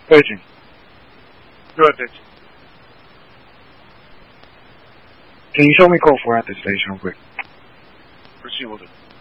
Virgin. Go ahead, Vince. Can you show me code 4 at the station real quick? Proceed, will do.